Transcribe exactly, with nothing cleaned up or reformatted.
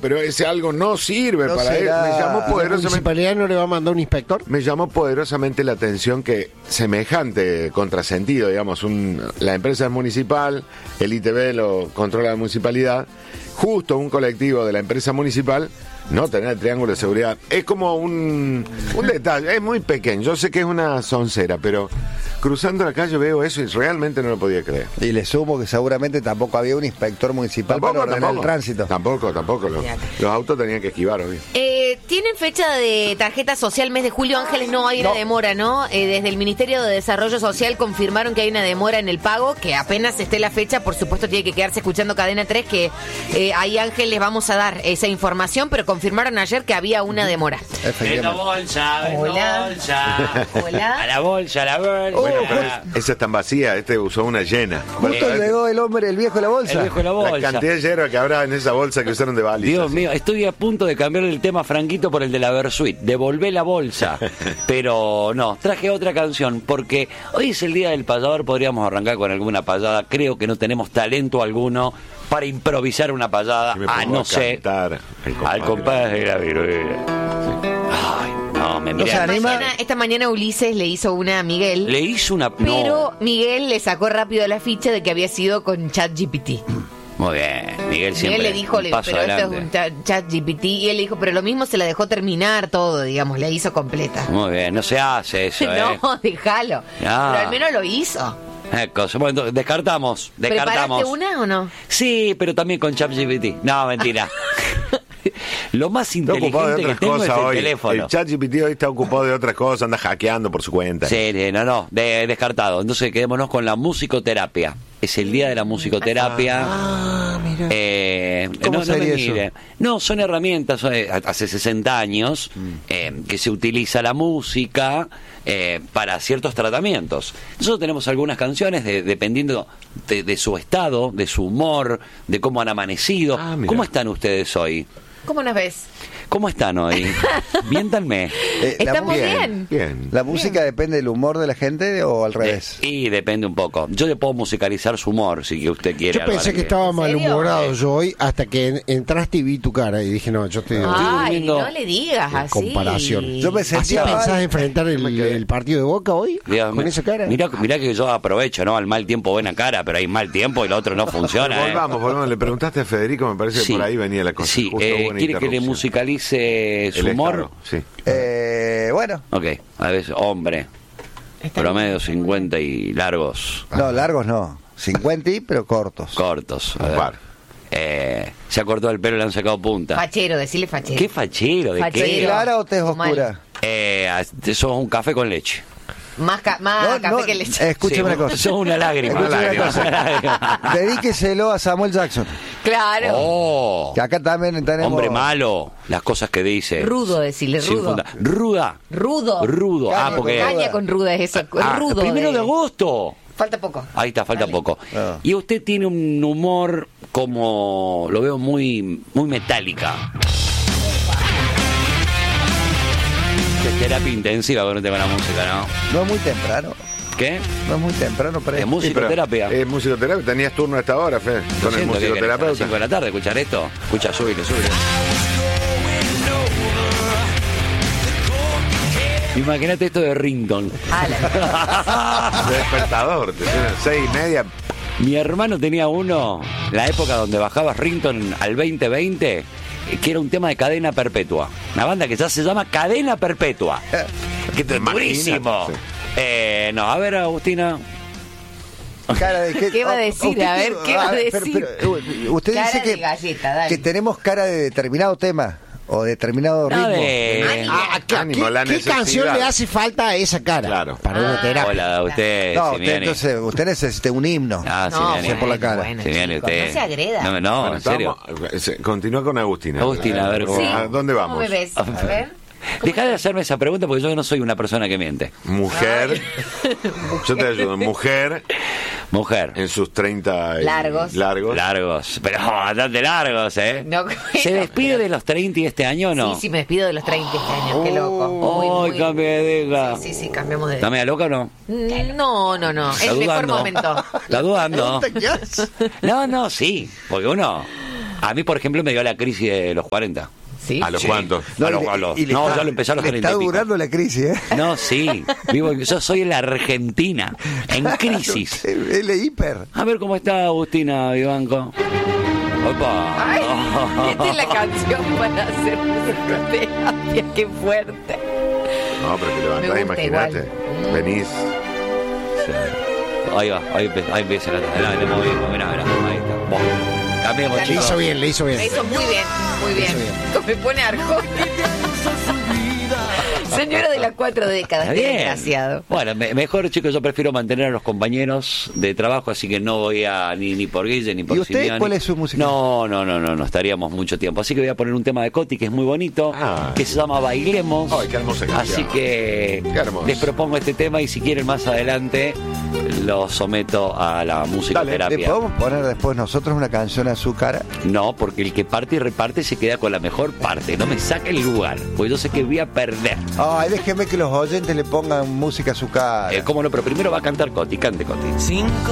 pero ese algo no sirve No para él. será- Me llamó ¿La poderosamente... municipalidad no le va a mandar un inspector? Me llamó poderosamente la atención que semejante contrasentido, digamos, un, la empresa es municipal, el I T B lo controla la municipalidad, justo un colectivo de la empresa municipal no tener el triángulo de seguridad. Es como un, un detalle, es muy pequeño, yo sé que es una soncera, pero cruzando la calle veo eso y realmente no lo podía creer. Y le sumo que seguramente tampoco había un inspector municipal para ordenar el tránsito. Tampoco, tampoco. Los, los autos tenían que esquivar, obvio. Eh, ¿Tienen fecha de tarjeta social mes de julio, Ángeles? No, hay una No. demora, ¿no? Eh, desde el Ministerio de Desarrollo Social confirmaron que hay una demora en el pago, que apenas esté la fecha, por supuesto tiene que quedarse escuchando Cadena tres, que eh, ahí, Ángel, les vamos a dar esa información, pero confirmaron ayer que había una demora. Vendo Efectivamente. bolsa, vendo Hola. bolsa. Hola. A la bolsa, a la bolsa. Bueno, pero Ah, esa es tan vacía, este usó una llena. Justo Bueno, llegó el hombre, el viejo de la el bolsa. viejo de la la bolsa. cantidad de hierba que habrá en esa bolsa que usaron de baliza. Dios mío, estoy a punto de cambiar el tema Franquito por el de la Versuit. Devolvé la bolsa. Pero no, traje otra canción porque hoy es el día del payador. Podríamos arrancar con alguna payada. Creo que no tenemos talento alguno para improvisar una payada. Y me A pongo no a ser cantar el compás al compás de la viruela. Ay, no, me ¿No miré. se Esta anima? mañana, esta mañana Ulises le hizo una a Miguel, Le hizo una. pero No. Miguel le sacó rápido la ficha de que había sido con ChatGPT. Muy bien, Miguel siempre. Miguel le dijo, un le, paso pero esto adelante. es un cha- ChatGPT, y él le dijo, pero lo mismo se la dejó terminar todo, digamos, la hizo completa. Muy bien, no se hace eso, ¿eh? No, déjalo. Ah. Pero al menos lo hizo. Eh, cosa. Bueno, entonces, descartamos, descartamos. ¿Preparaste una o no? Sí, pero también con ChatGPT. No, mentira. Lo más Está ocupado de inteligente que otras tengo es cosas el hoy. teléfono. El ChatGPT hoy está ocupado de otras cosas, anda hackeando por su cuenta. Sí, sí, no, no, de- descartado. Entonces quedémonos con la musicoterapia. Es el día de la musicoterapia. Ah, mira. Eh, ¿Cómo no, no sería me eso? mire. No, son herramientas, son, eh, hace sesenta años eh, que se utiliza la música eh, para ciertos tratamientos. Nosotros tenemos algunas canciones de- dependiendo de, de su estado, de su humor, de cómo han amanecido. Ah, mira. ¿Cómo están ustedes hoy? ¿Cómo nos ves? ¿Cómo están hoy? Miéntanme. Eh, la Estamos mu- bien. Bien. ¿La música depende del humor de la gente o al revés? Eh, y depende un poco. Yo le puedo musicalizar su humor, si que usted quiere. Yo pensé Álvaro, que estaba ¿En serio? malhumorado yo hoy hasta que en- entraste y vi tu cara y dije, no, yo estoy... Ay, durmiendo no le digas en así. comparación. Yo me ¿Así sentía pensás mal. enfrentar el, el partido de Boca hoy? Dios, ¿Con esa cara? Mirá, mirá que yo aprovecho, ¿no? Al mal tiempo buena cara, pero hay mal tiempo y lo otro no funciona. ¿eh? Volvamos, volvamos. Le preguntaste a Federico, me parece Sí. que por ahí venía la cosa. Sí, Justo eh, hubo una ¿quiere que le interrupción. musicalice su El humor? estado, sí. Eh, bueno, Ok, a veces, hombre. Promedio cincuenta y largos, no, largos no. cincuenta y, pero cortos. cortos. A Un ver. par. Eh, se ha cortado el pelo y le han sacado punta. Fachero, decirle fachero. ¿Qué fachero? ¿De Fachero. qué? ¿Clara o tez Mal. oscura? Eh, eso es un café con leche. Más, ca- más No, Ah, café no, que leche. eh, escúcheme Sí, una cosa. Son una lágrima. Escúcheme una lágrima, cosa. una lágrima. Dedíqueselo a Samuel Jackson. Claro. Oh, Que acá también tenemos. hombre malo, las cosas que dice. Rudo, decirle, Sin rudo. funda- Ruda. Rudo. Rudo. Caña Ah, con porque. ruda. Caña con ruda es eso. Ah, rudo. primero de agosto. Falta poco. Ahí está, falta Dale. poco. Ah. Y usted tiene un humor como. Lo veo muy, muy metálica. Es terapia intensiva con con la música, ¿no? No es muy temprano. ¿Qué? No es muy temprano para Es eso. musicoterapia. Es musicoterapia. Tenías turno a esta hora, Fe. Lo Con el siento, ¿qué querés? A las musicoterapeuta. cinco de la tarde escuchar esto. Escucha, súbile, súbile. Imagínate esto de Rington. Ala. De despertador. Te suena seis y media. Mi hermano tenía uno, la época donde bajabas Rington al veinte veinte, eh, que era un tema de Cadena Perpetua. Una banda que ya se llama Cadena Perpetua. Que es Imagínate, durísimo. sí. Eh, no, a ver, Agustina. Cara de que- ¿Qué va a oh, decir? usted A ver, tiene- ¿qué va a pero- decir? pero, eh, usted Cara dice de que, galleta, dale. que tenemos cara de determinado tema o determinado No, ritmo. de- Ánimo. Ah, ¿qué, Ánimo, qué- la qué necesidad. canción le hace falta a esa cara? Claro. Para una Ah. terapia. Hola, usted, No, usted, Simiani. entonces usted necesita un himno. Ah, No, Simiani. bueno, por la cara. bueno, Simiani, chicos, usted. no se agreda. No, no, Bueno, en serio. estamos- se- Continúa con Agustina. Agustina, a ver, ¿Cómo- Sí. ¿A dónde ¿Cómo vamos? me ves? A ver. Deja de hacerme esa pregunta porque yo no soy una persona que miente. Mujer. Yo te ayudo. Mujer Mujer. en sus treinta y- Largos. largos. Largos, pero bastante largos, ¿eh? No, ¿Se bueno, despide de los treinta y este año o no? Sí, sí, me despido de los treinta este año. Qué loco. Muy, ¡Ay, muy- cambia de deja! Sí, sí, sí, cambiamos de... ¿Está media loca o no? Mm, No, no, no. ¿Está Es el mejor dudando? momento. ¿Está dudando? ¿Qué haces? No, no, sí. Porque uno A mí, por ejemplo, me dio la crisis de los cuarenta. ¿Sí? ¿A los Sí. cuántos? No, a y los- le- a los- y le no, está- ya lo empecé a los le treinta está y pico. durando la crisis, ¿eh? No, sí. Vivo, yo soy en la Argentina, en crisis. El hiper. A ver cómo está Agustina Vivanco. Opa. Ay, esta es la canción para hacer musicoterapia, qué fuerte. No, pero te Me levantás, gusta imagínate. igual. Venís. Ahí va, ahí, empe- ahí empieza la. Mirá, le movimos, mirá, mirá, ahí está. Vos. Cambiemos, Le chicos. hizo bien, le hizo bien. Me hizo muy bien, muy bien. Me pone arjón. Señora de las cuatro décadas, Está qué bien. desgraciado. Bueno, me- mejor, chicos, yo prefiero mantener a los compañeros de trabajo, así que no voy a ni, ni por Guille ni por ¿Y usted Simeoni. cuál es su música? No, no, no, no, no estaríamos mucho tiempo. Así que voy a poner un tema de Coti que es muy bonito, Ah. que se llama Bailemos. Ay, qué hermosa canción. Así que Qué hermoso. les propongo este tema y si quieren más adelante lo someto a la ¿Le musicoterapia. podemos poner después nosotros una canción a su cara? No, porque el que parte y reparte se queda con la mejor parte. No me saque el lugar, pues yo sé que voy a perder. Ay, déjeme que los oyentes le pongan música a su cara. Eh, ¿Cómo no? Pero primero va a cantar Coti, cante Coti. Cinco